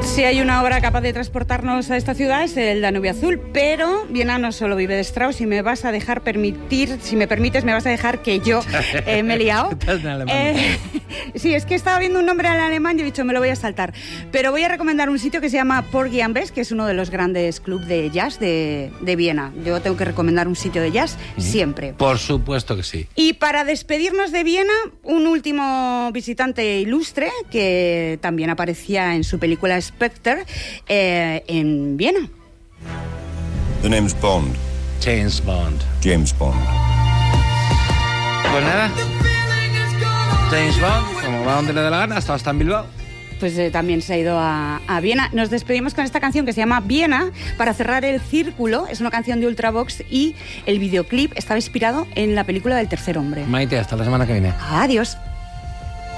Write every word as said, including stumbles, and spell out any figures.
Si hay una obra capaz de transportarnos a esta ciudad es el Danubio Azul, pero Viena no solo vive de Strauss, y me vas a dejar permitir, si me permites, me vas a dejar que yo eh, me he liado. Eh, sí, es que estaba viendo un nombre en alemán y he dicho, me lo voy a saltar. Pero voy a recomendar un sitio que se llama Porgy and Bess, que es uno de los grandes clubs de jazz de, de Viena. Yo tengo que recomendar un sitio de jazz mm. siempre. Por supuesto que sí. Y para despedirnos de Viena, un último visitante ilustre que también aparecía en su película Spectre eh, en Viena. The name's Bond. James Bond. James Bond. Pues nada, James Bond, como va donde le dé la gana, hasta, hasta en Bilbao. Pues eh, también se ha ido a, a Viena. Nos despedimos con esta canción que se llama Viena, para cerrar el círculo. Es una canción de Ultravox y el videoclip estaba inspirado en la película del Tercer Hombre. Maite, hasta la semana que viene. Adiós.